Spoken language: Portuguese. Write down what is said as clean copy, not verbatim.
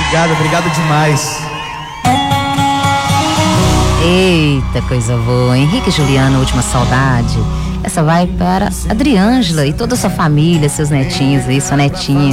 Obrigado demais. Eita, coisa boa. Henrique e Juliano, Última Saudade. Essa vai para Adriângela e toda a sua família, seus netinhos aí, sua netinha.